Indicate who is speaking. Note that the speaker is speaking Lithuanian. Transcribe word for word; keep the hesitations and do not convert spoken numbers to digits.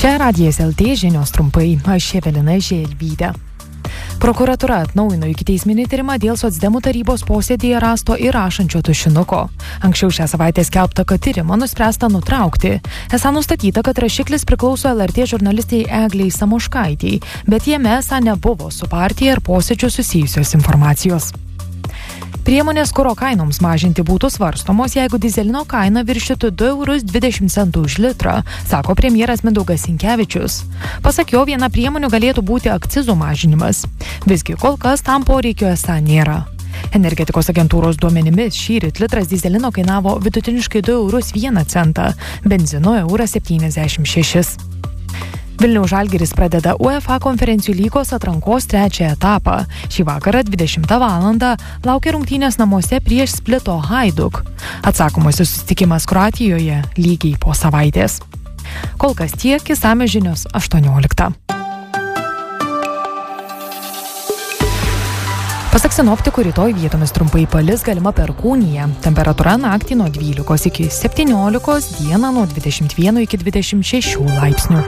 Speaker 1: Čia Radijas L T žinios trumpai, aš Evelina Želvytė. Prokuratūra atnaujino ikiteisminį tyrimą dėl socdemų tarybos posėdėje rasto įrašančio tušinuko. Anksčiau šią savaitę skelbta, kad tyrimą nuspręsta nutraukti. Esą nustatyta, kad rašiklis priklauso L R T žurnalistai Eglei Samoškaitei, bet jame esą nebuvo su partija ir posėdžiu susijusios informacijos. Priemonės kuro kainoms mažinti būtų svarstomos, jeigu dyzelino kaina viršytų du eurus dvidešimt centų už litrą, sako premjeras Mindaugas Sinkevičius. Pasak jo, viena priemonių galėtų būti akcizų mažinimas. Visgi kol kas tam poreikio esą nėra. Energetikos agentūros duomenimis šįryt litras dyzelino kainavo vidutiniškai du eurus vieną centą, benzino euras septyniasdešimt šešis. Vilniaus Žalgiris pradeda UEFA konferencijų lygos atrankos trečią etapą. Šį vakarą dvidešimtą valandą laukia rungtynės namuose prieš Splito Hajduk. Atsakomasis susitikimas Kroatijoje lygiai po savaitės. Kol kas tiek, išsamios žinios aštuonioliktą. Pasak sinoptikų, rytoj vietomis trumpai palis, galima perkūnija. Temperatūra naktį nuo dvylikos iki septyniolikos, dieną nuo dvidešimt vieno iki dvidešimt šešių laipsnių.